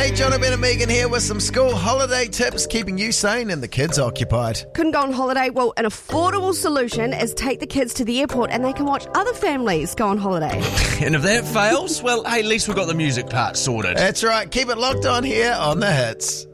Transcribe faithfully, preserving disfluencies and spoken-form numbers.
Hey, Jonathan and Megan here with some school holiday tips, keeping you sane and the kids occupied. Couldn't go on holiday? Well, an affordable solution is take the kids to the airport and they can watch other families go on holiday. And if that fails, well, hey, at least we've got the music part sorted. That's right. Keep it locked on here on The Hits.